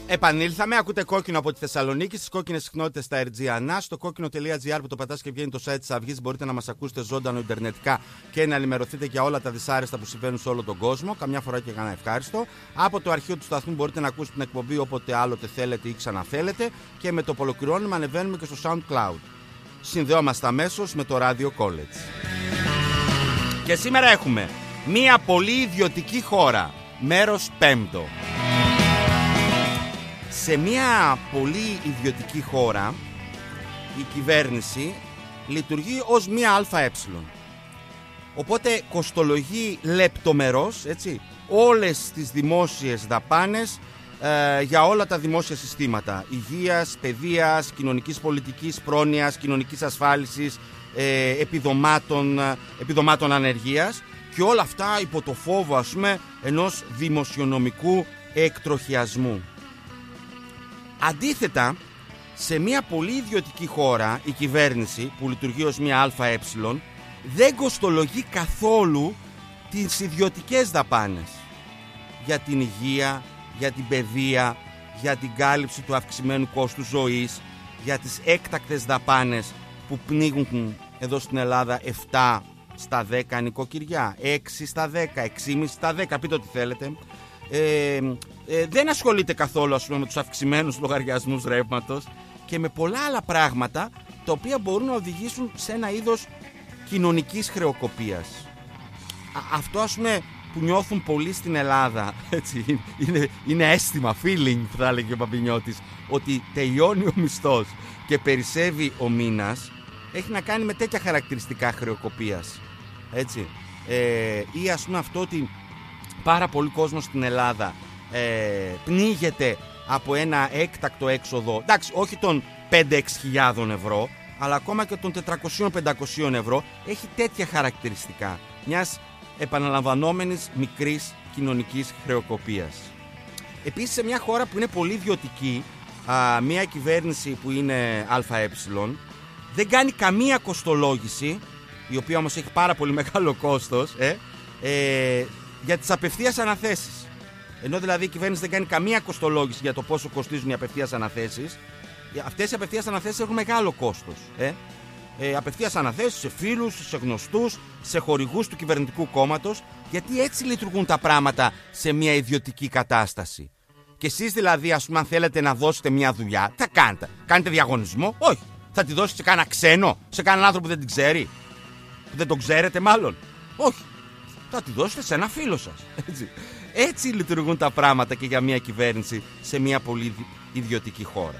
Επανήλθαμε, ακούτε Κόκκινο από τη Θεσσαλονίκη, στις κόκκινες συχνότητες στα RGANA, στο κόκκινο.gr που το πατάς και βγαίνει το site της Αυγής. Μπορείτε να μας ακούσετε ζωντανό ιντερνετικά και να ενημερωθείτε για όλα τα δυσάρεστα που συμβαίνουν σε όλο τον κόσμο. Καμιά φορά και κανένα ευχάριστο. Από το αρχείο του σταθμού μπορείτε να ακούσετε την εκπομπή όποτε άλλοτε θέλετε ή ξαναθέλετε. Και με το που ολοκληρώνουμε ανεβαίνουμε και στο SoundCloud. Συνδεόμαστε αμέσως με το Radio College. Και σήμερα έχουμε μία πολύ ιδιωτική χώρα, μέρος πέμπτο. Σε μια πολύ ιδιωτική χώρα η κυβέρνηση λειτουργεί ως μια ΑΕ. Οπότε κοστολογεί λεπτομερώς, έτσι, όλες τις δημόσιες δαπάνες για όλα τα δημόσια συστήματα υγείας, παιδείας, κοινωνικής πολιτικής, πρόνοιας, κοινωνικής ασφάλισης, επιδομάτων ανεργίας και όλα αυτά υπό το φόβο, ας πούμε, ενός δημοσιονομικού εκτροχιασμού. Αντίθετα, σε μια πολύ ιδιωτική χώρα η κυβέρνηση που λειτουργεί ως μια ΑΕ δεν κοστολογεί καθόλου τις ιδιωτικές δαπάνες για την υγεία, για την παιδεία, για την κάλυψη του αυξημένου κόστου ζωής, για τις έκτακτες δαπάνες που πνίγουν εδώ στην Ελλάδα 7 στα 10 νοικοκυριά, 6 στα 10, 6,5 στα 10, πείτε ό,τι θέλετε. Δεν ασχολείται καθόλου, ας πούμε, με τους αυξημένους λογαριασμούς ρεύματος και με πολλά άλλα πράγματα τα οποία μπορούν να οδηγήσουν σε ένα είδος κοινωνικής χρεοκοπίας. Αυτό, ας πούμε, που νιώθουν πολλοί στην Ελλάδα, έτσι, είναι αίσθημα, feeling, θα έλεγε ο Παπινιώτης, ότι τελειώνει ο μισθός και περισσεύει ο μήνας, έχει να κάνει με τέτοια χαρακτηριστικά χρεοκοπίας, έτσι. Ή, ας πούμε, αυτό ότι πάρα πολύ κόσμος στην Ελλάδα πνίγεται από ένα έκτακτο έξοδο, εντάξει, όχι των 5-6 χιλιάδων ευρώ, αλλά ακόμα και των 400-500 ευρώ, έχει τέτοια χαρακτηριστικά μιας επαναλαμβανόμενης μικρής κοινωνικής χρεοκοπίας. Επίσης, σε μια χώρα που είναι πολύ ιδιωτική, μια κυβέρνηση που είναι ΑΕ δεν κάνει καμία κοστολόγηση, η οποία όμως έχει πάρα πολύ μεγάλο κόστος, για τις απευθείας αναθέσεις. Ενώ δηλαδή η κυβέρνηση δεν κάνει καμία κοστολόγηση για το πόσο κοστίζουν οι απευθείας αναθέσεις, αυτές οι απευθείας αναθέσεις έχουν μεγάλο κόστος. Απευθείας αναθέσεις σε φίλους, σε γνωστούς, σε χορηγούς του κυβερνητικού κόμματος, γιατί έτσι λειτουργούν τα πράγματα σε μια ιδιωτική κατάσταση. Και εσείς δηλαδή, ας πούμε, αν θέλετε να δώσετε μια δουλειά, τι θα κάνετε? Κάνετε διαγωνισμό? Όχι. Θα τη δώσετε σε κανένα ξένο, σε κανέναν άνθρωπο που δεν την ξέρει, που δεν τον ξέρετε μάλλον? Όχι. Θα τη δώσετε σε ένα φίλο σας. Έτσι λειτουργούν τα πράγματα και για μια κυβέρνηση σε μια πολύ ιδιωτική χώρα.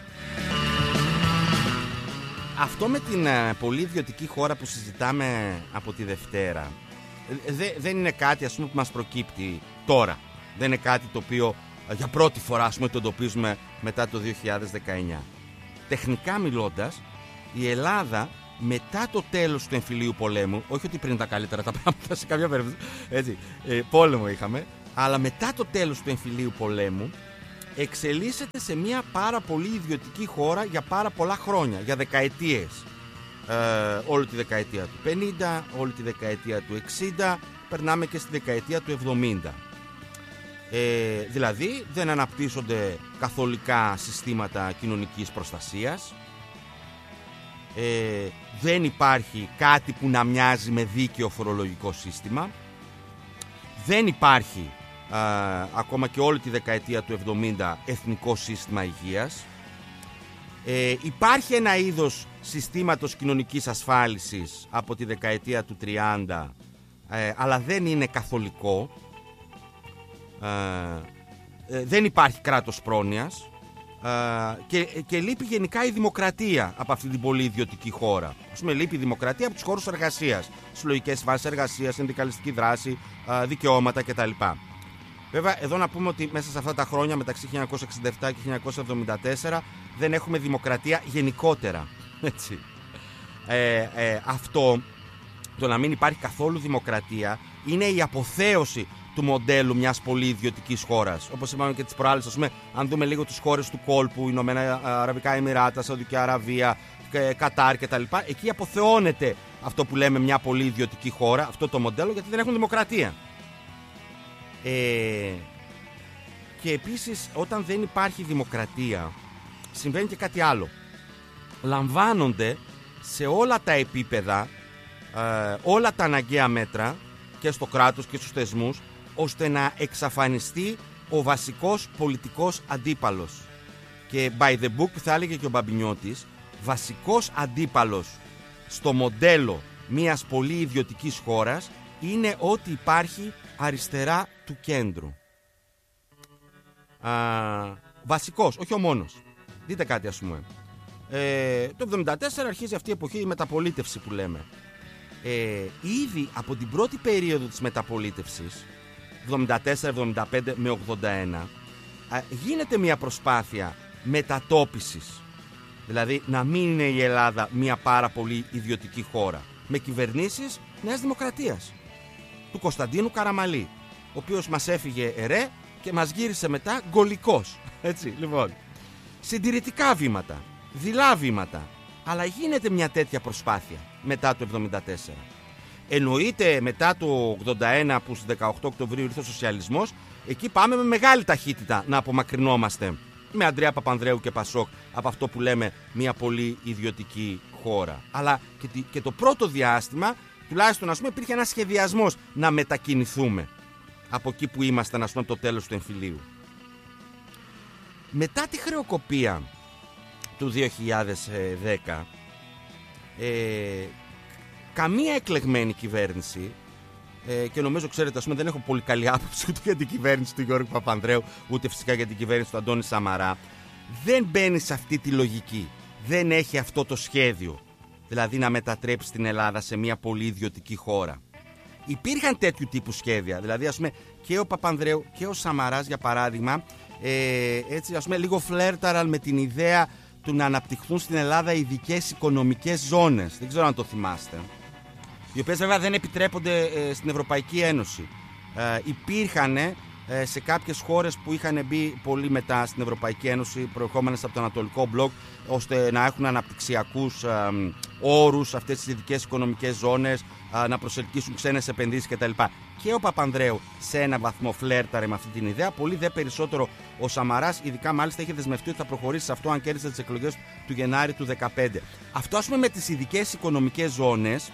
Αυτό με την πολύ ιδιωτική χώρα που συζητάμε από τη Δευτέρα δεν είναι κάτι, ας πούμε, που μας προκύπτει τώρα. Δεν είναι κάτι το οποίο για πρώτη φορά, ας πούμε, το εντοπίζουμε μετά το 2019. Τεχνικά μιλώντας, η Ελλάδα μετά το τέλος του εμφυλίου πολέμου, όχι ότι πριν τα καλύτερα τα πράγματα σε κάποια περίπτωση, έτσι, πόλεμο είχαμε, αλλά μετά το τέλος του εμφυλίου πολέμου εξελίσσεται σε μια πάρα πολύ ιδιωτική χώρα για πάρα πολλά χρόνια, για δεκαετίες. Όλη τη δεκαετία του 50, όλη τη δεκαετία του 60, περνάμε και στη δεκαετία του 70. Δηλαδή δεν αναπτύσσονται καθολικά συστήματα κοινωνικής προστασίας, δεν υπάρχει κάτι που να μοιάζει με δίκαιο φορολογικό σύστημα, δεν υπάρχει ακόμα και όλη τη δεκαετία του 70 εθνικό σύστημα υγείας, υπάρχει ένα είδος συστήματος κοινωνικής ασφάλισης από τη δεκαετία του 30, αλλά δεν είναι καθολικό, δεν υπάρχει κράτος πρόνοιας, και λείπει γενικά η δημοκρατία από αυτή την πολύ ιδιωτική χώρα. Ας πούμε, λείπει η δημοκρατία από τους χώρους εργασίας, συλλογικές βάσεις εργασίας, συνδικαλιστική δράση, δικαιώματα κτλ. Βέβαια, εδώ να πούμε ότι μέσα σε αυτά τα χρόνια μεταξύ 1967 και 1974 δεν έχουμε δημοκρατία γενικότερα. Έτσι. Αυτό, το να μην υπάρχει καθόλου δημοκρατία, είναι η αποθέωση του μοντέλου μιας πολύ ιδιωτικής χώρας. Όπως είπαμε και τις προάλλες, ας πούμε, αν δούμε λίγο τις χώρες του κόλπου, Ηνωμένα Αραβικά Εμιράτα, Σαουδική Αραβία, Κατάρ κτλ., εκεί αποθεώνεται αυτό που λέμε μια πολύ ιδιωτική χώρα, αυτό το μοντέλο, γιατί δεν έχουν δημοκρατία. Και επίσης, όταν δεν υπάρχει δημοκρατία, συμβαίνει και κάτι άλλο. Λαμβάνονται σε όλα τα επίπεδα όλα τα αναγκαία μέτρα και στο κράτος και στους θεσμούς, ώστε να εξαφανιστεί ο βασικός πολιτικός αντίπαλος. Και by the book, θα έλεγε και ο Μπαμπινιώτης, βασικός αντίπαλος στο μοντέλο μιας πολύ ιδιωτικής χώρας είναι ότι υπάρχει αριστερά του κέντρου. Βασικός, όχι ο μόνος. Δείτε κάτι, ας πούμε. Το 1974 αρχίζει αυτή η εποχή, η μεταπολίτευση που λέμε. Ήδη από την πρώτη περίοδο της μεταπολίτευσης, 74, 75 με 81, γίνεται μια προσπάθεια μετατόπισης. Δηλαδή να μην είναι η Ελλάδα μια πάρα πολύ ιδιωτική χώρα, με κυβερνήσεις Νέας Δημοκρατίας, του Κωνσταντίνου Καραμαλή, ο οποίος μας έφυγε ερέ και μας γύρισε μετά γκολικός. Έτσι, λοιπόν, συντηρητικά βήματα, δειλά βήματα, αλλά γίνεται μια τέτοια προσπάθεια μετά το 1974. Εννοείται μετά το 81, που στις 18 Οκτωβρίου ήρθε ο σοσιαλισμός, εκεί πάμε με μεγάλη ταχύτητα να απομακρυνόμαστε με Ανδρέα Παπανδρέου και Πασόκ από αυτό που λέμε μια πολύ ιδιωτική χώρα. Αλλά και το πρώτο διάστημα, τουλάχιστον, ας πούμε, υπήρχε ένας σχεδιασμός να μετακινηθούμε από εκεί που ήμασταν, ας πούμε, το τέλος του εμφυλίου. Μετά τη χρεοκοπία του 2010, καμία εκλεγμένη κυβέρνηση, και νομίζω, ξέρετε, ας πούμε, δεν έχω πολύ καλή άποψη ούτε για την κυβέρνηση του Γιώργου Παπανδρέου, ούτε φυσικά για την κυβέρνηση του Αντώνη Σαμαρά, δεν μπαίνει σε αυτή τη λογική. Δεν έχει αυτό το σχέδιο, δηλαδή να μετατρέψει την Ελλάδα σε μια πολύ ιδιωτική χώρα. Υπήρχαν τέτοιου τύπου σχέδια, δηλαδή, ας πούμε, και ο Παπανδρέου και ο Σαμαράς, για παράδειγμα, έτσι, ας πούμε, λίγο φλέρταραν με την ιδέα του να αναπτυχθούν στην Ελλάδα ειδικές οικονομικές ζώνες. Δεν ξέρω αν το θυμάστε. Οι οποίες βέβαια δεν επιτρέπονται στην Ευρωπαϊκή Ένωση. Υπήρχαν σε κάποιες χώρες που είχαν μπει πολύ μετά στην Ευρωπαϊκή Ένωση, προερχόμενες από το Ανατολικό Μπλοκ, ώστε να έχουν αναπτυξιακούς όρους αυτές τις ειδικές οικονομικές ζώνες, να προσελκύσουν ξένες επενδύσεις κτλ. Και ο Παπανδρέου σε ένα βαθμό φλέρταρε με αυτή την ιδέα. Πολύ δε περισσότερο ο Σαμαράς, ειδικά μάλιστα είχε δεσμευτεί ότι θα προχωρήσει σε αυτό αν κέρδισε τις εκλογές του Γενάρη του 2015. Αυτό, ας πούμε, με τις ειδικές οικονομικές ζώνες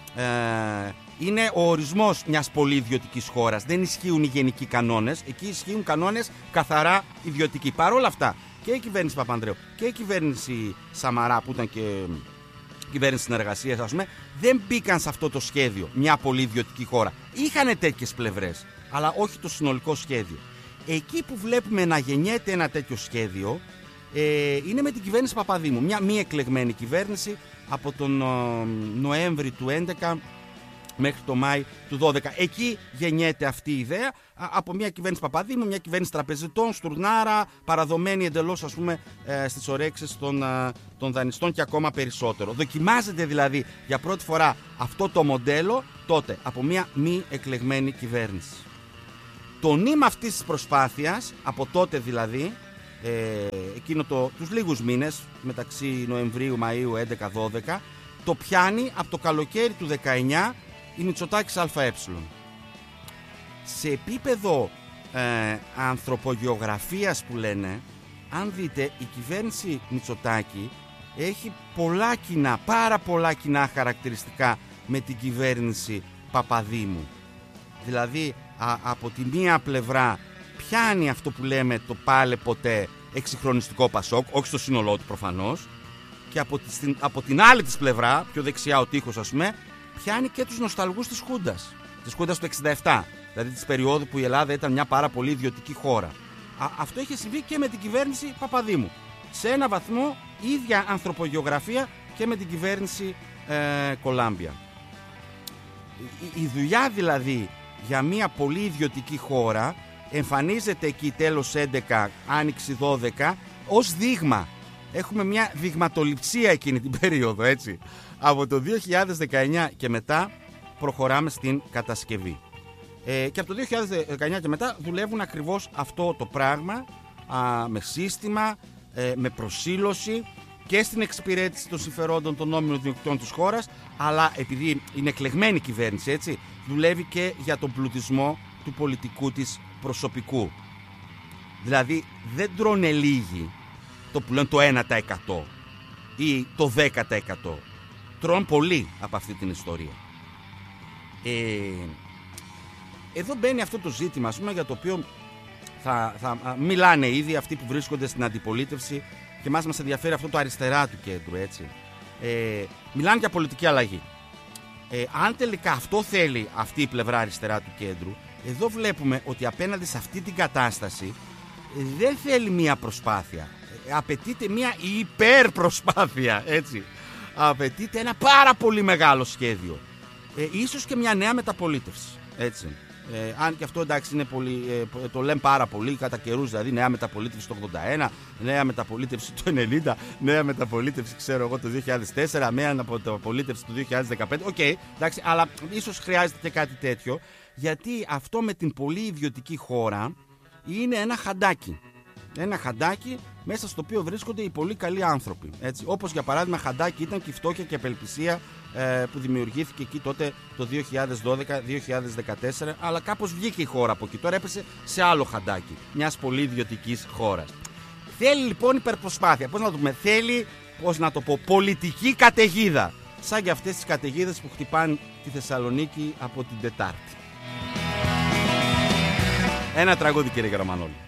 είναι ο ορισμός μιας πολύ ιδιωτικής χώρας. Δεν ισχύουν οι γενικοί κανόνες. Εκεί ισχύουν κανόνες καθαρά ιδιωτικοί. Παρ' όλα αυτά, και η κυβέρνηση Παπανδρέου και η κυβέρνηση Σαμαρά, που ήταν και κυβέρνηση συνεργασίας, ας πούμε, δεν μπήκαν σε αυτό το σχέδιο, μια πολύ ιδιωτική χώρα. Είχανε τέτοιες πλευρές, αλλά όχι το συνολικό σχέδιο. Εκεί που βλέπουμε να γεννιέται ένα τέτοιο σχέδιο είναι με την κυβέρνηση Παπαδήμου. Μια μη εκλεγμένη κυβέρνηση από τον Νοέμβρη του 2011 μέχρι το Μάη του 2012. Εκεί γεννιέται αυτή η ιδέα από μια κυβέρνηση Παπαδήμου, μια κυβέρνηση τραπεζιτών, στουρνάρα, παραδομένη εντελώς, ας πούμε, στις ορέξεις των δανειστών και ακόμα περισσότερο. Δοκιμάζεται δηλαδή για πρώτη φορά αυτό το μοντέλο τότε από μια μη εκλεγμένη κυβέρνηση. Το νήμα αυτής της προσπάθειας, από τότε δηλαδή, τους λίγους μήνες μεταξύ Νοεμβρίου, Μαΐου 11-12, το πιάνει από το καλοκαίρι του 19 η Μητσοτάκης ΑΕ. Σε επίπεδο ανθρωπογεωγραφίας που λένε, αν δείτε, η κυβέρνηση Μητσοτάκη έχει πολλά κοινά, πάρα πολλά κοινά χαρακτηριστικά με την κυβέρνηση Παπαδήμου. Δηλαδή από τη μία πλευρά πιάνει αυτό που λέμε το πάλε ποτέ εξυγχρονιστικό Πασόκ, όχι στο σύνολό του προφανώς, και από την άλλη της πλευρά, πιο δεξιά ο τοίχος, ας πούμε, πιάνει και τους νοσταλγούς της Χούντας του 67, δηλαδή της περίοδου που η Ελλάδα ήταν μια πάρα πολύ ιδιωτική χώρα. Αυτό είχε συμβεί και με την κυβέρνηση Παπαδήμου. Σε ένα βαθμό ίδια ανθρωπογεωγραφία και με την κυβέρνηση Κολάμπια. Η δουλειά δηλαδή για μια πολύ ιδιωτική χώρα εμφανίζεται εκεί τέλος 11, άνοιξη 12, ως δείγμα. Έχουμε μια δειγματοληψία εκείνη την περίοδο, έτσι. Από το 2019 και μετά προχωράμε στην κατασκευή. Και από το 2019 και μετά δουλεύουν ακριβώς αυτό το πράγμα, με σύστημα, με προσήλωση και στην εξυπηρέτηση των συμφερόντων των νόμιμων διοκτητών της χώρας, αλλά επειδή είναι εκλεγμένη κυβέρνηση, έτσι, δουλεύει και για τον πλουτισμό του πολιτικού της προσωπικού. Δηλαδή δεν τρώνε λίγοι το που λένε το 1% ή το 10%. Τρώνε πολύ από αυτή την ιστορία. Εδώ μπαίνει αυτό το ζήτημα, ας πούμε, για το οποίο θα μιλάνε ήδη αυτοί που βρίσκονται στην αντιπολίτευση και μας ενδιαφέρει αυτό το αριστερά του κέντρου, έτσι. Μιλάνε για πολιτική αλλαγή. Αν τελικά αυτό θέλει αυτή η πλευρά αριστερά του κέντρου, εδώ βλέπουμε ότι απέναντι σε αυτή την κατάσταση δεν θέλει μία προσπάθεια. Απαιτείται μία υπερπροσπάθεια, έτσι. Απαιτείται ένα πάρα πολύ μεγάλο σχέδιο. Ίσως και μια νέα μεταπολίτευση, έτσι. Αν και αυτό, εντάξει, είναι πολύ, το λένε πάρα πολύ κατά καιρούς, δηλαδή νέα μεταπολίτευση το 81, νέα μεταπολίτευση το 90, νέα μεταπολίτευση, ξέρω εγώ, το 2004, νέα μεταπολίτευση το 2015. Οκ, εντάξει, αλλά ίσως χρειάζεται και κάτι τέτοιο, γιατί αυτό με την πολύ ιδιωτική χώρα είναι ένα χαντάκι. Ένα χαντάκι μέσα στο οποίο βρίσκονται οι πολύ καλοί άνθρωποι. Έτσι. Όπως για παράδειγμα χαντάκι ήταν και η φτώχεια και η απελπισία που δημιουργήθηκε εκεί τότε το 2012-2014, αλλά κάπως βγήκε η χώρα από εκεί. Τώρα έπεσε σε άλλο χαντάκι μιας πολύ ιδιωτικής χώρας. Θέλει λοιπόν υπερπροσπάθεια. Πώς να το πούμε, θέλει, πώς να το πω, πολιτική καταιγίδα. Σαν και αυτές τις καταιγίδες που χτυπάνε τη Θεσσαλονίκη από την Τετάρτη. Ένα τραγούδι, κύριε Γραμμανόλη.